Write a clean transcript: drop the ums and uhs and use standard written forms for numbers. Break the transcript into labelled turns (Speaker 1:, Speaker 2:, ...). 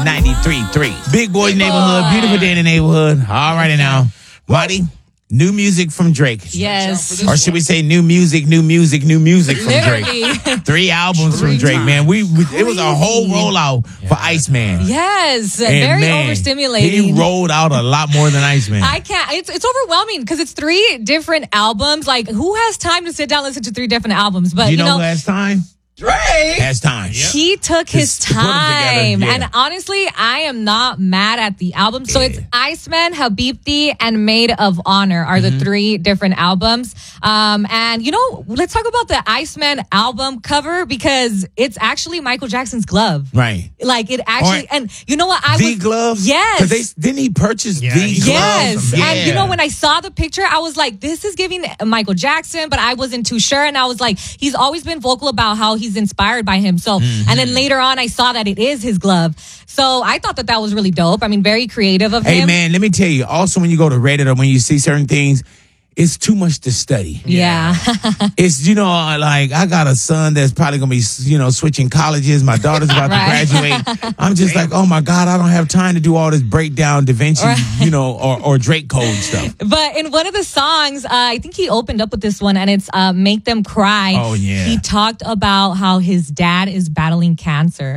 Speaker 1: 93.3. Big Boy Neighborhood, beautiful day in the neighborhood. All righty now. Marty, new music from Drake.
Speaker 2: Yes.
Speaker 1: Or should we say new music from Drake. 3 albums from Drake, man. It was a whole rollout for Iceman.
Speaker 2: Yes.
Speaker 1: And
Speaker 2: very
Speaker 1: man,
Speaker 2: overstimulating.
Speaker 1: He rolled out a lot more than Iceman.
Speaker 2: I can't. It's overwhelming because it's 3 different albums. Like, who has time to sit down and listen to 3 different albums? But
Speaker 1: you know who has time?
Speaker 3: Drake
Speaker 1: has time.
Speaker 2: He took his time.
Speaker 1: Yeah.
Speaker 2: And honestly, I am not mad at the album. So it's Iceman, Habibti, and Maid of Honor are the 3 different albums. And let's talk about the Iceman album cover because it's actually Michael Jackson's glove.
Speaker 1: Right.
Speaker 2: Like it actually, and you know what?
Speaker 1: Gloves?
Speaker 2: Yes.
Speaker 1: Because didn't he purchase the gloves?
Speaker 2: Yes.
Speaker 1: Yeah.
Speaker 2: And when I saw the picture, I was like, this is giving Michael Jackson, but I wasn't too sure. And I was like, he's always been vocal about how he's inspired by him. So, and then later on, I saw that it is his glove. So I thought that was really dope. I mean, very creative of him.
Speaker 1: Hey, man, let me tell you, also when you go to Reddit or when you see certain things, it's too much to study.
Speaker 2: Yeah.
Speaker 1: It's, like I got a son that's probably going to be, switching colleges. My daughter's about to graduate. I'm just like, oh my God, I don't have time to do all this breakdown Da Vinci, or Drake code stuff.
Speaker 2: But in one of the songs, I think he opened up with this one and it's Make Them Cry.
Speaker 1: Oh, yeah.
Speaker 2: He talked about how his dad is battling cancer.